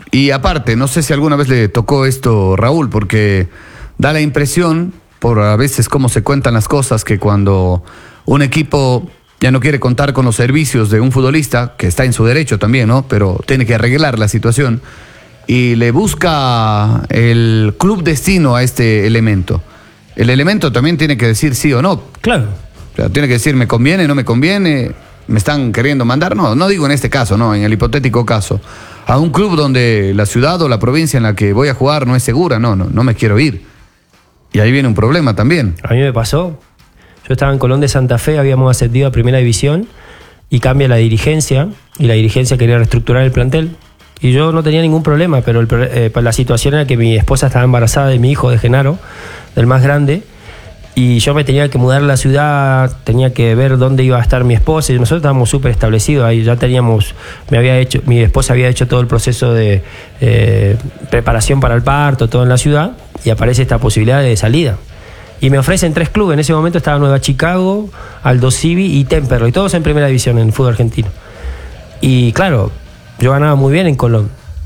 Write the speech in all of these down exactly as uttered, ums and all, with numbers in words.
Y aparte, no sé si alguna vez le tocó esto, Raúl, porque da la impresión, por a veces cómo se cuentan las cosas, que cuando un equipo ya no quiere contar con los servicios de un futbolista, que está en su derecho también, ¿no? Pero tiene que arreglar la situación, y le busca el club destino a este elemento. El elemento también tiene que decir sí o no. Claro. O sea, tiene que decir, ¿me conviene, no me conviene? ¿Me están queriendo mandar? No, no digo en este caso, no, en el hipotético caso. A un club donde la ciudad o la provincia en la que voy a jugar no es segura, no, no, no me quiero ir. Y ahí viene un problema también. A mí me pasó. Yo estaba en Colón de Santa Fe, habíamos ascendido a Primera División y cambia la dirigencia, y la dirigencia quería reestructurar el plantel. Y yo no tenía ningún problema, pero el, eh, la situación era que mi esposa estaba embarazada de mi hijo, de Genaro, del más grande, y yo me tenía que mudar a la ciudad, tenía que ver dónde iba a estar mi esposa, y nosotros estábamos súper establecidos ahí, ya teníamos, me había hecho, mi esposa había hecho todo el proceso de eh, preparación para el parto, todo en la ciudad, y aparece esta posibilidad de salida. Y me ofrecen tres clubes, en ese momento estaba Nueva Chicago, Aldo Civi y Temperley, todos en primera división en el fútbol argentino. Y claro, yo ganaba muy bien en Colón,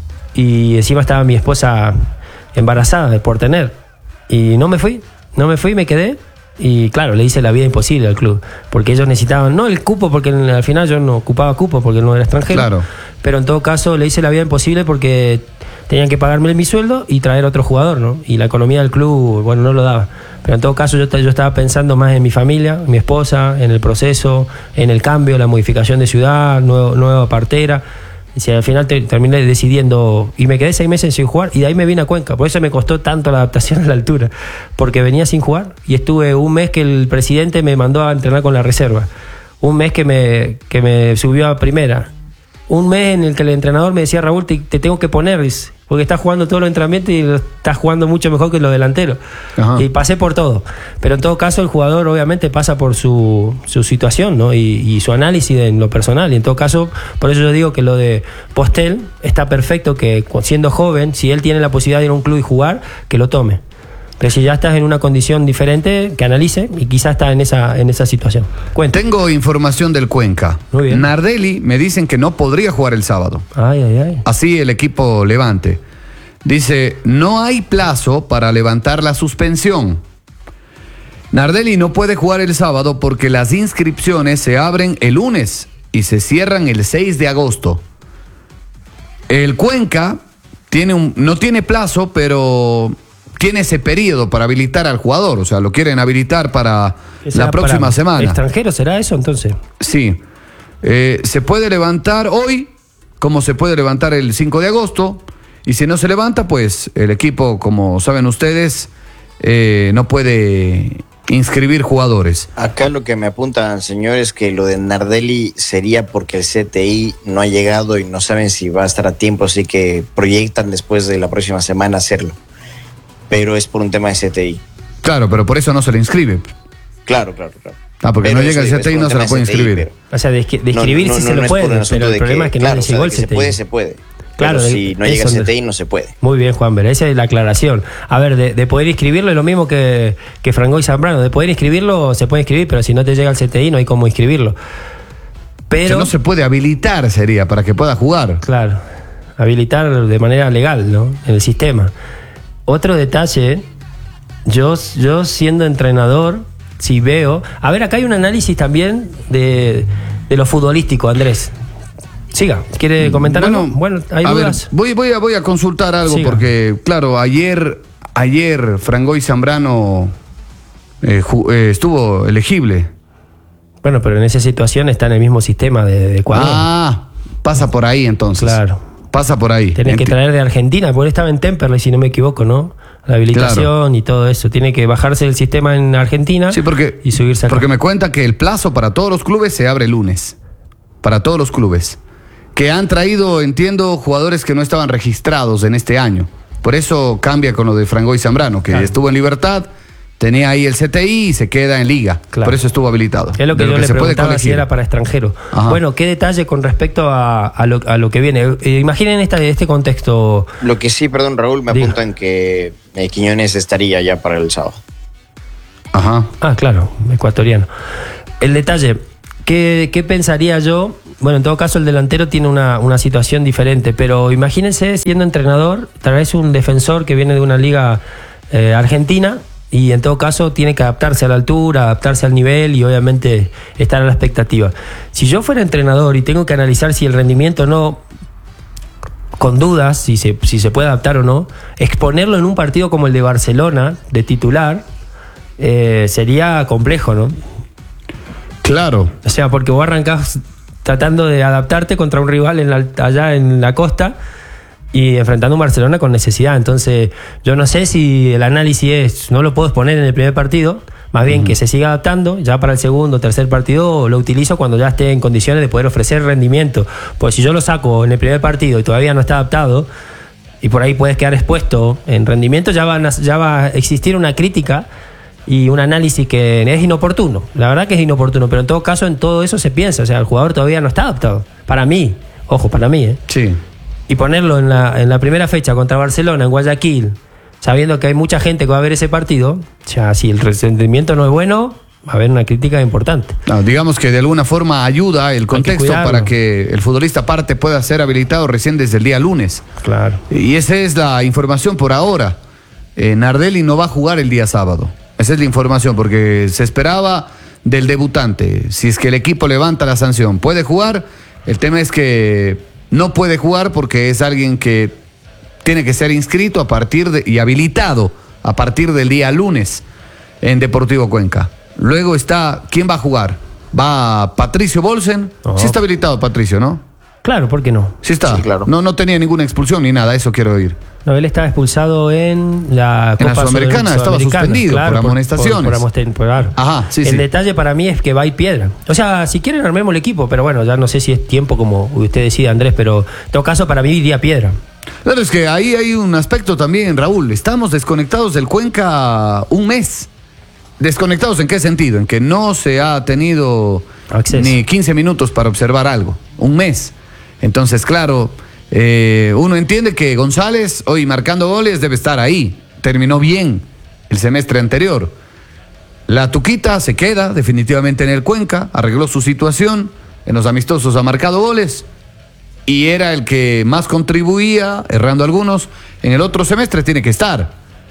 y encima estaba mi esposa embarazada por tener, y no me fui, no me fui, me quedé, y claro, le hice la vida imposible al club, porque ellos necesitaban, no el cupo, porque al final yo no ocupaba cupo porque no era extranjero, Claro. pero en todo caso le hice la vida imposible porque tenían que pagarme mi sueldo y traer otro jugador, ¿no? Y la economía del club, bueno, no lo daba. Pero en todo caso yo, yo estaba pensando más en mi familia, mi esposa, en el proceso, en el cambio, la modificación de ciudad, nuevo, nueva partera. Y si al final te, terminé decidiendo, y me quedé seis meses sin jugar, y de ahí me vine a Cuenca. Por eso me costó tanto la adaptación a la altura, porque venía sin jugar, y estuve un mes que el presidente me mandó a entrenar con la reserva, un mes que me, que me subió a primera, un mes en el que el entrenador me decía, Raúl, te, te tengo que poner, porque estás jugando todos los entrenamientos y estás jugando mucho mejor que los delanteros. Ajá. Y pasé por todo. Pero en todo caso el jugador obviamente pasa por su, su situación, ¿no? y, y su análisis en lo personal. Y en todo caso, por eso yo digo que lo de Postel está perfecto, que siendo joven, si él tiene la posibilidad de ir a un club y jugar, que lo tome. Pero si ya estás en una condición diferente, que analice, y quizás está en esa, en esa situación. Cuenta. Tengo información del Cuenca. Muy bien. Nardelli me dicen que no podría jugar el sábado. Ay, ay, ay. Así el equipo Levante. Dice, no hay plazo para levantar la suspensión. Nardelli no puede jugar el sábado porque las inscripciones se abren el lunes y se cierran el seis de agosto. El Cuenca tiene un, no tiene plazo, pero tiene ese periodo para habilitar al jugador. O sea, lo quieren habilitar para la próxima para semana. ¿Extranjero será eso entonces? Sí. Eh, se puede levantar hoy, como se puede levantar el cinco de agosto. Y si no se levanta, pues el equipo, como saben ustedes, eh, no puede inscribir jugadores. Acá lo que me apuntan, señor, es que lo de Nardelli sería porque el C T I no ha llegado y no saben si va a estar a tiempo, así que proyectan después de la próxima semana hacerlo. Pero es por un tema de C T I. Claro, pero por eso no se le inscribe. Claro, claro, claro. Ah, porque pero no llega el C T I y no se la puede inscribir. Pero... O sea, de, de escribir no, no, sí no, se no lo puede, pero el problema que, es que claro, no le llegó o sea, el C T I. Se puede, se puede. Claro, pero si no llega el C T I no se puede. Muy bien, Juan Ver, esa es la aclaración. A ver, de, de poder inscribirlo es lo mismo que, que Franco y Zambrano. De poder inscribirlo se puede inscribir, pero si no te llega el C T I no hay cómo inscribirlo. Pero o sea, no se puede habilitar, sería, para que pueda jugar. Claro, habilitar de manera legal, ¿no? En el sistema. Otro detalle, yo, yo siendo entrenador, si veo... A ver, acá hay un análisis también de, de lo futbolístico, Andrés. Siga, ¿quiere comentar bueno, algo? Bueno, hay a dudas. Ver, voy, voy, a, voy a consultar algo. Siga. Porque, claro, ayer, ayer Frangoy Zambrano eh, ju, eh, estuvo elegible. Bueno, pero en esa situación está en el mismo sistema de, de Ecuador. Ah, pasa por ahí entonces. Claro. Pasa por ahí. Tenés que traer de Argentina, porque él estaba en Temperley, si no me equivoco, ¿no? La habilitación, claro, y todo eso. Tiene que bajarse el sistema en Argentina, sí, porque, y subirse acá. Porque me cuenta que el plazo para todos los clubes se abre el lunes. Para todos los clubes. Que han traído, entiendo, jugadores que no estaban registrados en este año. Por eso cambia con lo de Frangoy Zambrano, que claro, estuvo en Libertad, tenía ahí el C T I y se queda en Liga. Claro. Por eso estuvo habilitado. Es lo que de yo lo que le preguntaba si era para extranjero. Ajá. Bueno, ¿qué detalle con respecto a, a, lo, a lo que viene? Eh, imaginen esta, este contexto. Lo que sí, perdón, Raúl, me Diga. apuntan que eh, Quiñones estaría ya para el sábado. Ajá. Ah, claro, ecuatoriano. El detalle... ¿qué, qué pensaría yo? Bueno, en todo caso el delantero tiene una, una situación diferente, pero imagínense siendo entrenador, traes un defensor que viene de una liga eh, argentina y en todo caso tiene que adaptarse a la altura, adaptarse al nivel y obviamente estar a la expectativa. Si yo fuera entrenador y tengo que analizar si el rendimiento no, con dudas, si se, si se puede adaptar o no, exponerlo en un partido como el de Barcelona, de titular, eh, sería complejo, ¿no? Claro. O sea, porque vos arrancás tratando de adaptarte contra un rival en la, allá en la costa y enfrentando a un Barcelona con necesidad. Entonces, yo no sé si el análisis es, no lo puedo exponer en el primer partido, más bien uh-huh. que se siga adaptando, ya para el segundo o tercer partido lo utilizo cuando ya esté en condiciones de poder ofrecer rendimiento. Pues si yo lo saco en el primer partido y todavía no está adaptado, y por ahí puedes quedar expuesto en rendimiento, ya, van a, ya va a existir una crítica y un análisis que es inoportuno. La verdad que es inoportuno, pero en todo caso en todo eso se piensa, o sea, el jugador todavía no está adaptado. Para mí, ojo, para mí, ¿eh? Sí. Y ponerlo en la, en la primera fecha contra Barcelona, en Guayaquil, sabiendo que hay mucha gente que va a ver ese partido, o sea, si el rendimiento no es bueno, va a haber una crítica importante. No, digamos que de alguna forma ayuda el contexto que para que el futbolista aparte pueda ser habilitado recién desde el día lunes. Claro. Y esa es la información por ahora. Eh, Nardelli no va a jugar el día sábado. Esa es la información, porque se esperaba del debutante. Si es que el equipo levanta la sanción, ¿puede jugar? El tema es que no puede jugar porque es alguien que tiene que ser inscrito a partir de, y habilitado a partir del día lunes en Deportivo Cuenca. Luego está, ¿quién va a jugar? ¿Va Patricio Bolsen? Oh. Sí está habilitado Patricio, ¿no? Claro, ¿por qué no? Sí está. Sí, claro. No, no tenía ninguna expulsión ni nada, eso quiero oír. No, él estaba expulsado en la en Copa la Sudamericana, estaba suspendido claro, por amonestaciones. Por, por, por, por, claro. Ajá, sí, el sí. detalle para mí es que va a ir piedra. O sea, si quieren armemos el equipo, pero bueno, ya no sé si es tiempo como usted decide, Andrés, pero en todo caso para mí iría piedra. Claro, es que ahí hay un aspecto también, Raúl. Estamos desconectados del Cuenca un mes. ¿Desconectados en qué sentido? En que no se ha tenido Acceso. ni quince minutos para observar algo. Un mes. Entonces, claro, eh, uno entiende que González, hoy marcando goles, debe estar ahí. Terminó bien el semestre anterior. La Tuquita se queda definitivamente en el Cuenca, arregló su situación, en los amistosos ha marcado goles y era el que más contribuía, errando algunos. En el otro semestre tiene que estar.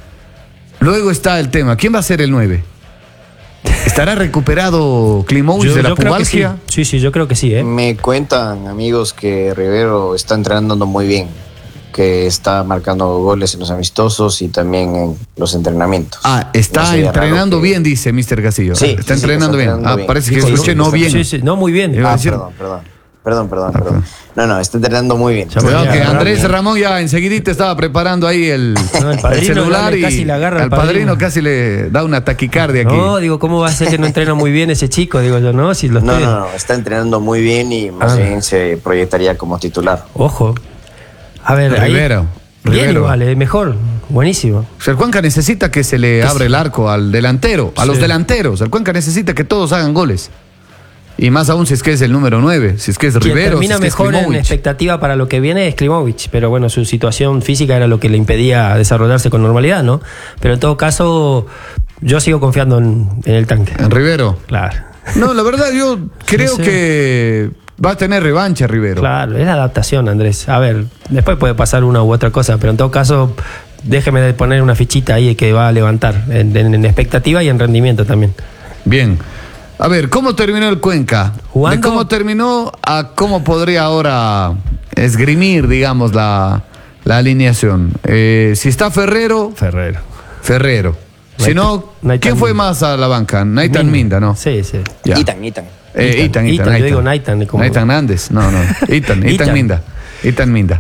Luego está el tema, ¿quién va a ser el nueve? ¿Estará recuperado Climovic Yo- de la yo creo que pubalgia? sí. sí, sí, yo creo que sí, ¿eh? Me cuentan, amigos, que Rivero está entrenando muy bien, que está marcando goles en los amistosos y también en los entrenamientos. Ah, está No sería entrenando raro que- bien, dice mister Castillo. Sí, está sí, sí, entrenando está bien. entrenando Ah, bien. parece que Dijo, escuché dijo no que está- bien. Sí, sí, no, muy bien. Iba a Ah, decir- perdón, perdón. Perdón, perdón, Ah, perdón. No, no, está entrenando muy bien. Ya me Cuidado voy a que agarrar Andrés bien. Ramón ya enseguidita estaba preparando ahí el, No, el el padrino celular le- y casi le agarra al al padrino. padrino. casi le da una taquicardia aquí. No, digo, ¿cómo va a ser que no entrena muy bien ese chico? Digo yo, no, si lo No, estoy... no, no, está entrenando muy bien y más Ah. bien se proyectaría como titular. Ojo. A ver, ahí... Rivero, Bien Rivero. igual, eh, mejor. Buenísimo. O sea, el Cuenca necesita que se le Que abra sí. el arco al delantero, a Sí. los delanteros. El Cuenca necesita que todos hagan goles. Y más aún si es que es el número nueve, si es que es Quien Rivero, si termina es que es mejor en Klimovic. expectativa para lo que viene es Klimovic, pero bueno, su situación física era lo que le impedía desarrollarse con normalidad, ¿no? Pero en todo caso, yo sigo confiando en, en el tanque. En Rivero. Claro. No, la verdad yo creo sé. que va a tener revancha Rivero. Claro, es la adaptación, Andrés. A ver, después puede pasar una u otra cosa, pero en todo caso, déjeme de poner una fichita ahí que va a levantar en, en- en expectativa y en rendimiento también. Bien. A ver, ¿cómo terminó el Cuenca? Jugando- De cómo terminó a cómo podría ahora esgrimir, digamos, la, la alineación. Eh, si está Ferrero, Ferrero. Ferrero. Si Naitan- no, Naitan ¿quién fue Minda. más a la banca? Naitan Minda, ¿no? Sí, sí. Ya. Itan, Itan. Eh, Itan, Itan, Itan, yo Naitan. digo Naitan, como- Naitan Nández, no, no. Itan, Itan Itan. Minda. Itan Minda.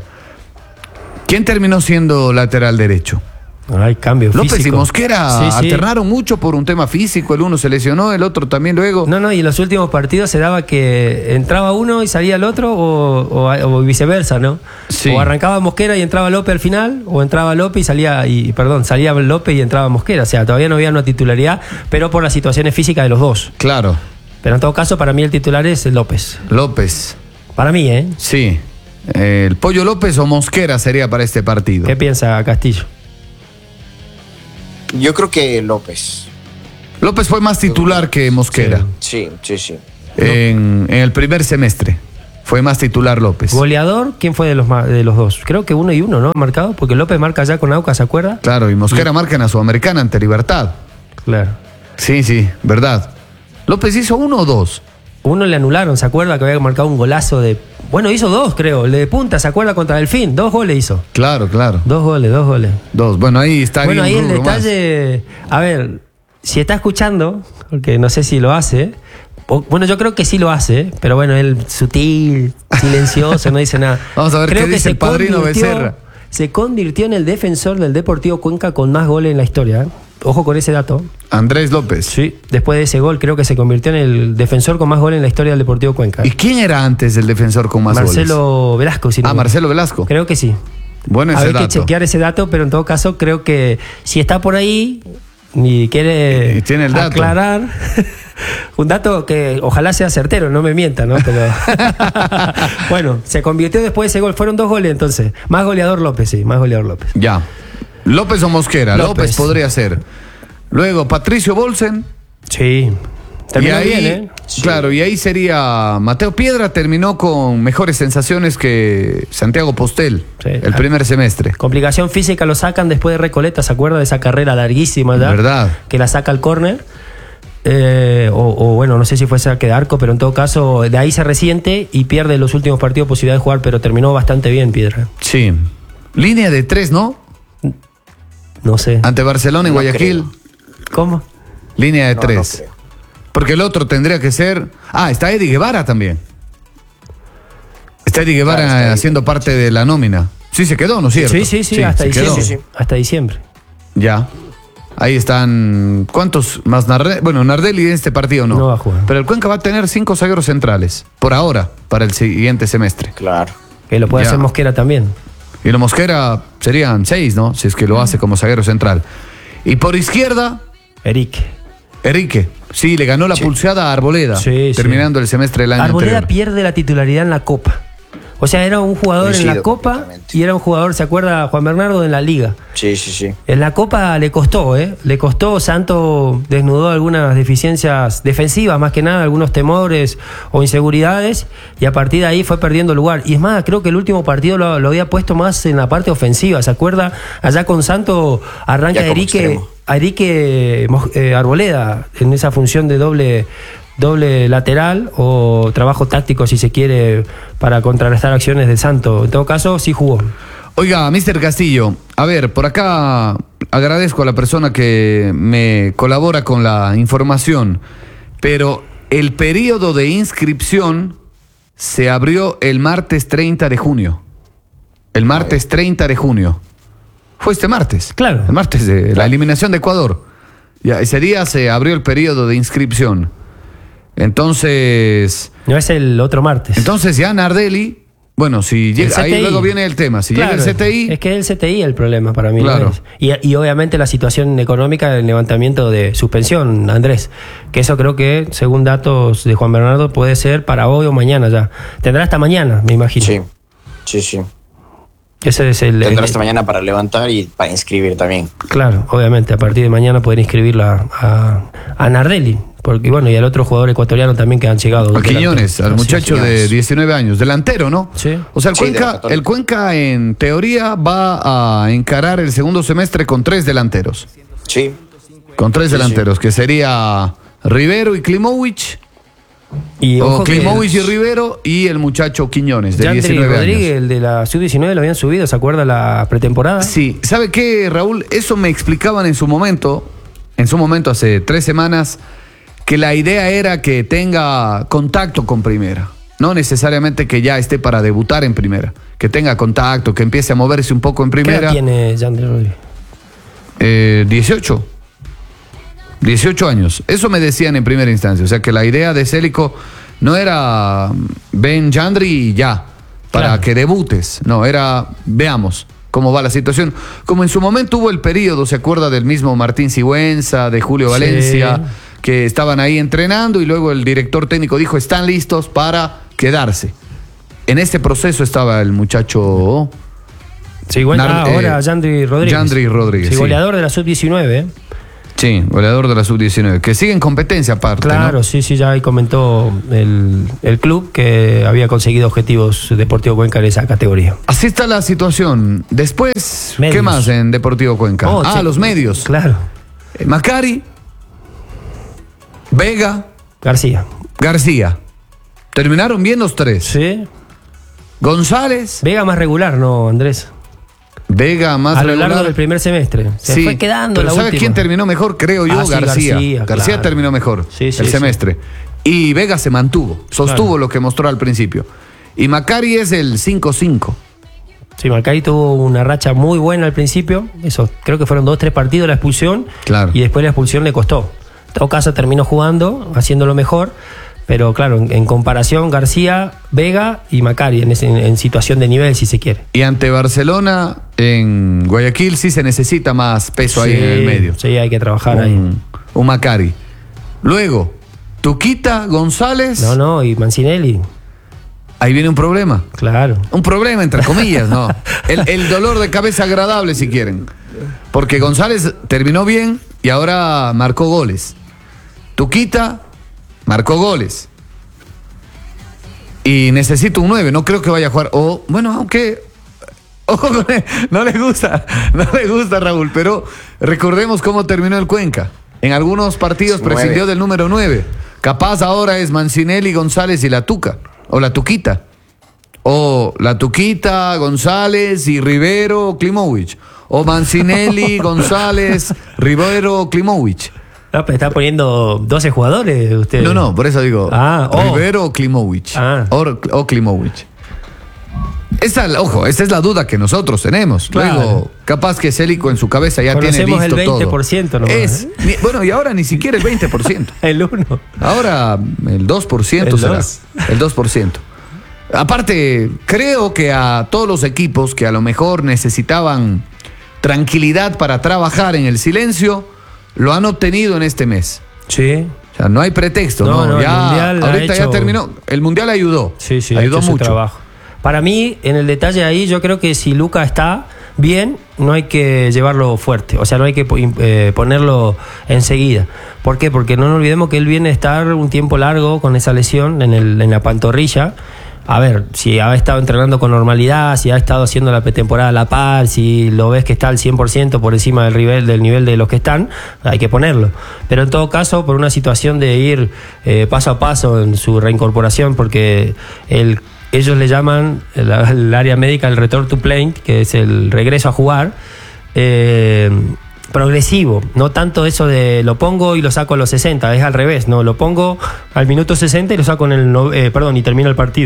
¿Quién terminó siendo lateral derecho? Ay, cambio López físico. y Mosquera Sí, sí. alternaron mucho por un tema físico. El uno se lesionó, el otro también luego. No, no, y en los últimos partidos se daba que entraba uno y salía el otro, o, o- o viceversa, ¿no? Sí. O arrancaba Mosquera y entraba López al final, o entraba López y salía, y perdón, salía López y entraba Mosquera. O sea, todavía no había una titularidad, pero por las situaciones físicas de los dos. Claro, Pero en todo caso, para mí el titular es López. López. Para mí, ¿eh? Sí. Eh, ¿El Pollo López o Mosquera sería para este partido? ¿Qué piensa Castillo? Yo creo que López. López fue más titular que Mosquera. Sí, sí, sí. En, en el primer semestre. Fue más titular López. Goleador, ¿quién fue de los, de los dos? Creo que uno y uno, ¿no? Marcado, porque López marca ya con Aucas, ¿se acuerda? Claro, y Mosquera y... marca en la Sudamericana ante Libertad. Claro. Sí, sí, verdad. ¿López hizo uno o dos? Uno le anularon, ¿se acuerda? Que había marcado un golazo de... Bueno, hizo dos, creo. El de punta, ¿se acuerda? Contra Delfín. Dos goles hizo. Claro, claro. Dos goles, dos goles. Dos. Bueno, ahí está. Bueno, ahí el detalle... Más. A ver, si está escuchando, porque no sé si lo hace... Bueno, yo creo que sí lo hace, pero bueno, él sutil, silencioso, no dice nada. Vamos a ver creo qué dice el padrino Becerra. Se convirtió en el defensor del Deportivo Cuenca con más goles en la historia. ¿eh? Ojo con ese dato. Andrés López. Sí, después de ese gol creo que se convirtió en el defensor con más goles en la historia del Deportivo Cuenca. ¿Y quién era antes el defensor con más Marcelo goles? Marcelo Velasco. Si ah, no Marcelo Velasco. Creo que sí. Bueno, ese Hay dato. que chequear ese dato, pero en todo caso creo que si está por ahí y quiere y tiene el dato. aclarar... Un dato que ojalá sea certero, no me mienta, ¿no? Pero bueno, se convirtió después de ese gol. Fueron dos goles entonces. Más goleador López, sí, más goleador López. Ya. López o Mosquera. López, López podría ser. Luego, Patricio Bolsen. Sí. Terminó y ahí, bien, ¿eh? Sí. Claro, y ahí sería Mateo Piedra, terminó con mejores sensaciones que Santiago Postel, sí, el primer semestre. Complicación física lo sacan después de Recoleta, ¿se acuerda de esa carrera larguísima ya? ¿Verdad? Que la saca al córner. Eh, o, o bueno, no sé si fue saque de arco, pero en todo caso, de ahí se resiente y pierde los últimos partidos posibilidad de jugar, pero terminó bastante bien, Piedra. Sí. Línea de tres, ¿no? No sé. Ante Barcelona y no Guayaquil. Creo. ¿Cómo? Línea de no, tres. No Porque el otro tendría que ser. Ah, está Eddie Guevara también. Está Eddie Guevara claro, está haciendo Eddie. parte de la nómina. Sí, se quedó, ¿no es cierto? Sí, sí, sí, sí hasta diciembre. Sí, sí. Hasta diciembre. Ya. Ahí están. ¿Cuántos más Nardelli? Bueno, Nardelli en este partido no. No va a jugar. Pero el Cuenca va a tener cinco zagueros centrales. Por ahora, para el siguiente semestre. Claro. Que lo puede ya. hacer Mosquera también. Y lo Mosquera serían seis, ¿no? Si es que lo hace como zaguero central. Y por izquierda. Erique. Erique. Sí, le ganó la sí. pulseada a Arboleda. Sí, terminando sí. el semestre del año Arboleda anterior. pierde la titularidad en la Copa. O sea, era un jugador Coincido en la Copa y era un jugador, ¿se acuerda Juan Bernardo, en la Liga? Sí, sí, sí. En la Copa le costó, ¿eh? Le costó, Santo desnudó algunas deficiencias defensivas, más que nada, algunos temores o inseguridades, y a partir de ahí fue perdiendo lugar. Y es más, creo que el último partido lo, lo había puesto más en la parte ofensiva, ¿se acuerda? Allá con Santo arranca Erique, Erique eh, Arboleda en esa función de doble... doble lateral o trabajo táctico si se quiere para contrarrestar acciones de Santo. En todo caso, sí jugó. Oiga, mister Castillo, a ver, por acá agradezco a la persona que me colabora con la información, pero el periodo de inscripción se abrió el martes treinta de junio. El martes treinta de junio. Fue este martes. Claro. El martes de claro. la eliminación de Ecuador. Ya, ese día se abrió el periodo de inscripción. Entonces... No es el otro martes. Entonces ya Nardelli... Bueno, si llega... Ahí luego viene el tema. Si claro, llega el C T I... Es que es el C T I el problema para mí. Claro. ¿No es? y, y obviamente la situación económica del levantamiento de suspensión, Andrés. Que eso creo que, según datos de Juan Bernardo, puede ser para hoy o mañana ya. Tendrá hasta mañana, me imagino. Sí, sí, sí. Ese es el... Tendrá el, hasta mañana para levantar y para inscribir también. Claro, obviamente. A partir de mañana poder inscribirla a, a Nardelli. Porque bueno, y al otro jugador ecuatoriano también que han llegado. A Quiñones, al muchacho de diecinueve años, delantero, ¿no? Sí. O sea, el, sí, Cuenca, el Cuenca en teoría va a encarar el segundo semestre con tres delanteros. Sí. Con tres sí, delanteros, sí. que sería Rivero y Klimovic. Y o Klimovic que... y Rivero y el muchacho Quiñones, de Yandri diecinueve Rodríguez, años. El de la sub diecinueve lo habían subido, ¿se acuerda la pretemporada? Sí. ¿Sabe qué, Raúl? Eso me explicaban en su momento, en su momento hace tres semanas, que la idea era que tenga contacto con primera. No necesariamente que ya esté para debutar en primera. Que tenga contacto, que empiece a moverse un poco en primera. ¿Qué edad tiene Yandri Rodríguez? Eh, dieciocho. dieciocho años. Eso me decían en primera instancia. O sea que la idea de Célico no era ven Yandri y ya, para claro. que debutes. No, era veamos cómo va la situación. Como en su momento hubo el periodo, ¿se acuerda del mismo Martín Sigüenza, de Julio Valencia? Sí. Que estaban ahí entrenando y luego el director técnico dijo, están listos para quedarse. En este proceso estaba el muchacho... Sí, bueno, Nar- ahora eh, Yandri Rodríguez. Yandri Rodríguez, sí, sí. goleador de la sub diecinueve. ¿eh? Sí, goleador de la sub diecinueve, que sigue en competencia aparte, Claro, ¿no? sí, sí, ya ahí comentó el, el club que había conseguido objetivos Deportivo Cuenca en esa categoría. Así está la situación. Después, Medios. ¿qué más en Deportivo Cuenca? Oh, ah, sí, los medios. Claro. Eh, Macari, Vega, García. García. Terminaron bien los tres. Sí. González, Vega más regular, ¿no, Andrés? Vega más A lo regular. largo del primer semestre. Se Sí, fue quedando pero la ¿sabe última. quién terminó mejor? Creo yo, Ah, sí, García. García, García claro. terminó mejor Sí, sí, el sí. semestre. Y Vega se mantuvo, sostuvo Claro. lo que mostró al principio. Y Macari es el cinco cinco. Sí, Macari tuvo una racha muy buena al principio. Eso, creo que fueron dos, tres partidos la expulsión. Claro. Y después la expulsión le costó. En todo caso terminó jugando, haciéndolo mejor. Pero claro, en, en comparación, García, Vega y Macari en, ese- en situación de nivel, si se quiere. Y ante Barcelona, en Guayaquil, sí se necesita más peso ahí en el medio. Sí, hay que trabajar ahí. Un, un Macari. Luego, Tuquita, González. No, no, y Mancinelli, Ahí viene un problema. claro. Un problema, entre comillas, ¿no? El, el dolor de cabeza agradable, si quieren. Porque González terminó bien y ahora marcó goles. Tuquita marcó goles. Y necesito un nueve. No creo que vaya a jugar. O, bueno, aunque. Ojo con él, no le gusta, no le gusta, Raúl. Pero recordemos cómo terminó el Cuenca. En algunos partidos Nueve. prescindió del número nueve. Capaz ahora es Mancinelli, González y la Tuca. O la Tuquita. O la Tuquita, González y Rivero, Klimovic. O Mancinelli, González, Rivero, Klimovic. No, pero está poniendo doce jugadores usted. No, no, por eso digo. Ah, oh. Rivero o Klimovic. Ah. O, o Klimovic. Esa, ojo, esta es la duda que nosotros tenemos. Claro. Luego, capaz que Célico en su cabeza ya tiene Conocemos listo el veinte por ciento todo. nomás, Es, ¿eh? ni- bueno, y ahora ni siquiera el veinte por ciento. El uno. Ahora el dos por ciento El será. dos. El dos por ciento. Aparte, creo que a todos los equipos que a lo mejor necesitaban tranquilidad para trabajar en el silencio, lo han obtenido en este mes. Sí. O sea, no hay pretexto, No, ¿no? no, el ya, Mundial ha ahorita ya hecho- terminó. El Mundial ayudó. Sí, sí, ayudó ha hecho su mucho. trabajo. Para mí, en el detalle ahí, yo creo que si Luca está bien, no hay que llevarlo fuerte. O sea, no hay que po- eh, ponerlo enseguida. ¿Por qué? Porque no nos olvidemos que él viene a estar un tiempo largo con esa lesión en, el, en la pantorrilla. A ver, si ha estado entrenando con normalidad, si ha estado haciendo la pretemporada a la par, si lo ves que está al cien por ciento por encima del nivel, del nivel de los que están, hay que ponerlo. Pero en todo caso, por una situación de ir eh, paso a paso en su reincorporación, porque el, ellos le llaman, el, el área médica, el return to play, que es el regreso a jugar, eh, progresivo, no tanto eso de lo pongo y lo saco a los sesenta, es al revés, no, lo pongo al minuto sesenta y lo saco en el, no- eh, perdón, y termino el partido.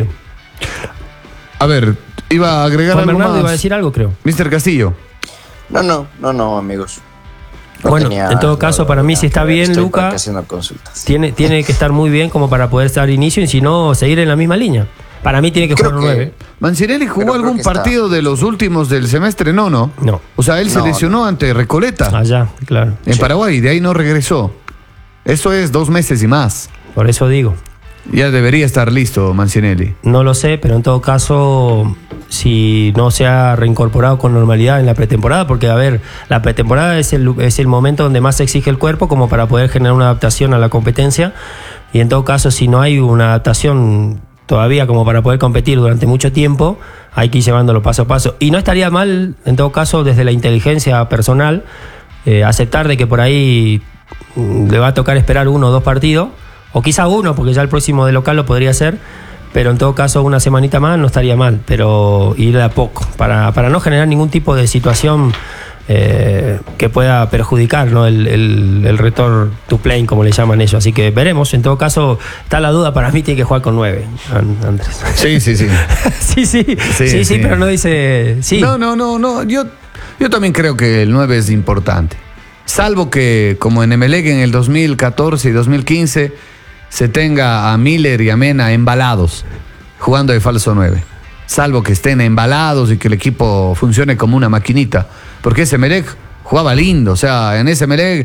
A ver, iba a agregar Juan algo Bernardo más. iba a decir algo, creo. mister Castillo. No, no, no, no, amigos. No Bueno, tenía en todo caso, nada- para mí, nada si está que ver. bien, Estoy Luca, por acá haciendo consultas. Tiene, tiene que estar muy bien como para poder estar inicio y si no, seguir en la misma línea. Para mí tiene que Creo jugar que- nueve. ¿Mancinelli jugó Pero creo algún que está- partido de los últimos del semestre? No, no. No. O sea, él se No, lesionó ante Recoleta Allá, claro. en Sí. Paraguay, de ahí no regresó. Eso es dos meses y más. Por eso digo. Ya debería estar listo Mancinelli. No lo sé, pero en todo caso, si no se ha reincorporado con normalidad en la pretemporada, porque a ver, la pretemporada es el, es el momento donde más se exige el cuerpo como para poder generar una adaptación a la competencia. Y en todo caso, si no hay una adaptación todavía como para poder competir durante mucho tiempo, hay que ir llevándolo paso a paso. Y no estaría mal, en todo caso, desde la inteligencia personal, eh, aceptar de que por ahí mm, le va a tocar esperar uno o dos partidos, o quizá uno, porque ya el próximo de local lo podría hacer, pero en todo caso una semanita más no estaría mal, pero ir de a poco, para, para no generar ningún tipo de situación eh, que pueda perjudicar, ¿no? el, el, el return to play, como le llaman ellos. Así que veremos, en todo caso está la duda, para mí tiene que jugar con nueve, An- Andrés. Sí, sí, sí. sí, sí, sí, sí, sí. pero no dice sí. No, no, no, no. Yo, yo también creo que el nueve es importante. Salvo que, como en Emelec en el dos mil catorce y dos mil quince, se tenga a Miller y a Mena embalados, jugando de falso nueve. Salvo que estén embalados y que el equipo funcione como una maquinita. Porque ese Emelec jugaba lindo. O sea, en ese Emelec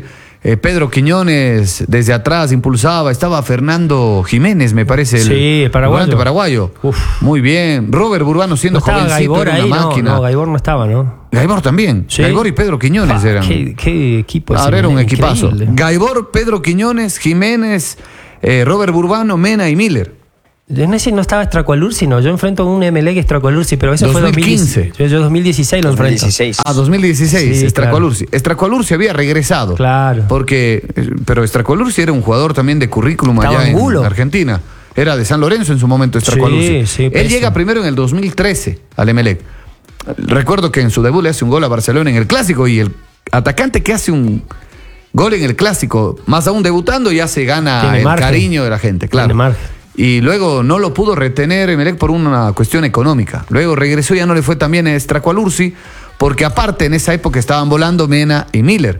Eh, Pedro Quiñones desde atrás impulsaba, estaba Fernando Jiménez, me parece, el, sí, el paraguayo. el paraguayo. Uf. Muy bien. Robert Burbano siendo no estaba jovencito, Gaibor era una ahí, máquina. No, no, Gaibor no estaba, ¿no? Gaibor también. Sí. Gaibor y Pedro Quiñones ah, eran. Qué, qué equipo. Ahora era un equipazo. Increíble. Gaibor, Pedro Quiñones, Jiménez, eh, Robert Burbano, Mena y Miller. En ese no estaba Stracualursi, no. Yo enfrento a un Emelec Stracualursi, pero eso dos mil quince. fue dos mil quince. Yo, yo dos mil dieciséis lo dos mil enfrento. dieciséis. Ah, dos mil dieciséis, Sí, Stracualursi. Claro. Stracualursi había regresado. Claro. Porque, pero Stracualursi era un jugador también de currículum Estaba allá en Angulo. Argentina. Era de San Lorenzo en su momento, Stracualursi. Sí, sí, Él pésimo. llega primero en el dos mil trece al Emelec. Recuerdo que en su debut le hace un gol a Barcelona en el Clásico y el atacante que hace un gol en el Clásico, más aún debutando, ya se gana Tiene el margen. cariño de la gente, claro. Tiene margen. Y luego no lo pudo retener Emelec por una cuestión económica. Luego regresó y ya no le fue tan bien a Stracualursi, porque aparte en esa época estaban volando Mena y Miller.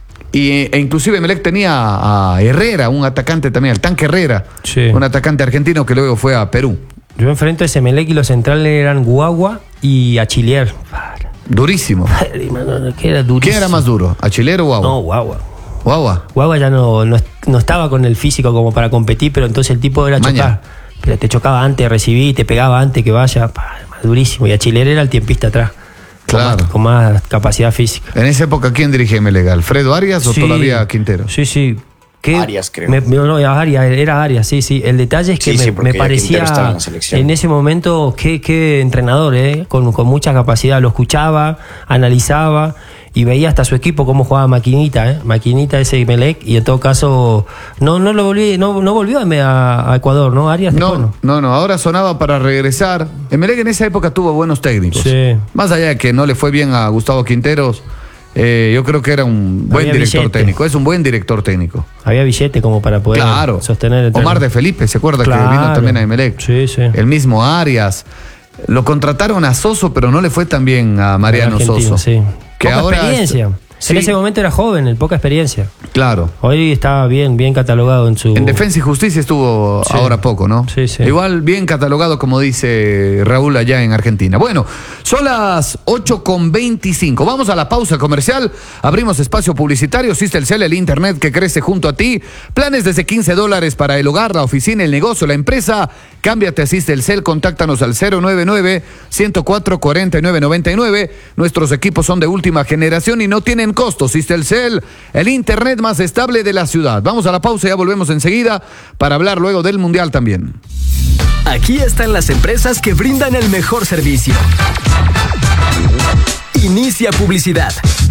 Y, e inclusive Emelec tenía a Herrera, un atacante también, el Tanque Herrera, Sí. un atacante argentino que luego fue a Perú. Yo enfrento a ese Emelec y los centrales eran Guagua y Achillier. Durísimo. ¿Qué era durísimo? ¿Quién era más duro? ¿Achilero o Guagua? No, Guagua. Guagua. Guagua ya no, no, no estaba con el físico como para competir, pero entonces el tipo era Maña. chocar. Pero te chocaba antes de recibir, te pegaba antes que vaya. Pa, más durísimo. Y Achillier era el tiempista atrás. Con Claro. Más, con más capacidad física. En esa época, ¿quién dirigía Emelec? ¿Alfredo Arias o Sí. todavía Quintero? Sí, sí. ¿Qué? Arias, creo. Me- no, no, Arias, era Arias, sí, sí. El detalle es que Sí, sí, me, porque me ya Quintero estaba parecía en la selección. en ese momento, qué, qué entrenador, ¿eh? Con, con mucha capacidad. Lo escuchaba, analizaba y veía hasta su equipo cómo jugaba Maquinita, ¿eh? Maquinita ese Emelec, y en todo caso, no, no lo volví, no, no volvió a, a Ecuador, ¿no? Arias después, No, no, no, ahora sonaba para regresar. Emelec en esa época tuvo buenos técnicos. Sí. Más allá de que no le fue bien a Gustavo Quinteros, eh, yo creo que era un buen Había director billete. técnico. Es un buen director técnico. Había billete como para poder Claro. sostener el Omar terreno. de Felipe, ¿se acuerda Claro. que vino también a Emelec? Sí, sí. El mismo Arias. Lo contrataron a Soso, pero no le fue tan bien a Mariano Argentino, Soso. sí. Que Poca ahora experiencia. Sí. En ese momento era joven, el poca experiencia. Claro. Hoy está bien, bien catalogado en su. En Defensa y Justicia estuvo Sí. ahora poco, ¿no? Sí, sí. Igual bien catalogado, como dice Raúl allá en Argentina. Bueno, son las ocho con veinticinco. Vamos a la pausa comercial. Abrimos espacio publicitario. Sistelcel, el internet que crece junto a ti. Planes desde quince dólares para el hogar, la oficina, el negocio, la empresa. Cámbiate a Sistelcel. Contáctanos al cero nueve nueve, ciento cuatro, cuarenta y nueve noventa y nueve. Nuestros equipos son de última generación y no tienen costos. Sistelcel, el internet más estable de la ciudad. Vamos a la pausa y ya volvemos enseguida para hablar luego del Mundial también. Aquí están las empresas que brindan el mejor servicio. Inicia publicidad.